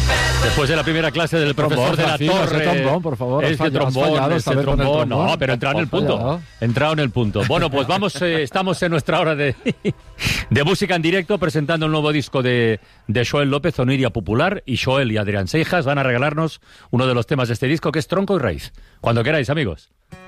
Después de la primera clase del profesor de la Torre. Ese trombón, por favor. Ese trombón. No, pero entrado en el punto. Entrado en el punto. Bueno, pues vamos, estamos en nuestra hora de música en directo, presentando el nuevo disco de Joel López, Oniria Popular, y Joel y Adrián Seijas van a regalarnos uno de los temas de este disco, que es Tronco y Raíz. Cuando queráis, amigos.